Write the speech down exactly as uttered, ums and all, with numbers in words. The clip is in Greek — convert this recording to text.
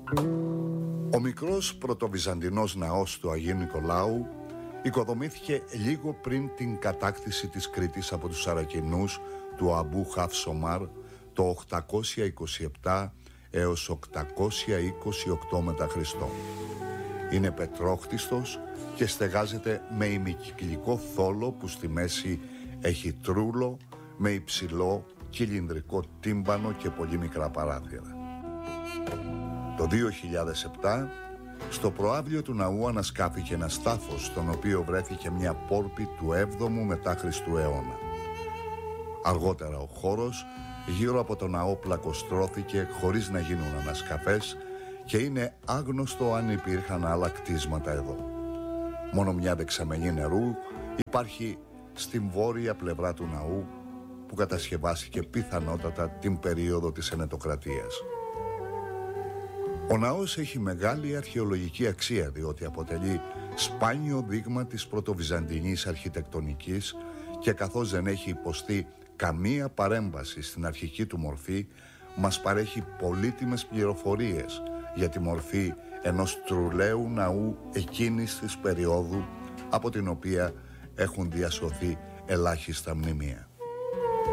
Ο μικρός πρωτοβυζαντινός ναός του Αγίου Νικολάου οικοδομήθηκε λίγο πριν την κατάκτηση της Κρήτης από τους Σαρακινούς του Αμπού Χαφς Ομάρ το οκτακόσια είκοσι επτά έως οκτακόσια είκοσι οκτώ μετά Χριστόν. Είναι πετρόχτιστος και στεγάζεται με ημικυκλικό θόλο που στη μέση έχει τρούλο με υψηλό κυλινδρικό τύμπανο και πολύ μικρά παράθυρα. Το δύο χιλιάδες επτά στο προαύλιο του ναού ανασκάφηκε ένας τάφος στον οποίο βρέθηκε μια πόρπη του έβδομου μετά Χριστού αιώνα. Αργότερα ο χώρος γύρω από τον ναό πλακοστρώθηκε χωρίς να γίνουν ανασκαφές και είναι άγνωστο αν υπήρχαν άλλα κτίσματα εδώ. Μόνο μια δεξαμενή νερού υπάρχει στην βόρεια πλευρά του ναού που κατασκευάστηκε πιθανότατα την περίοδο της Ενετοκρατίας. Ο ναός έχει μεγάλη αρχαιολογική αξία διότι αποτελεί σπάνιο δείγμα της πρωτοβυζαντινής αρχιτεκτονικής και καθώς δεν έχει υποστεί καμία παρέμβαση στην αρχική του μορφή, μας παρέχει πολύτιμες πληροφορίες για τη μορφή ενός τρουλαίου ναού εκείνης της περίοδου από την οποία έχουν διασωθεί ελάχιστα μνημεία.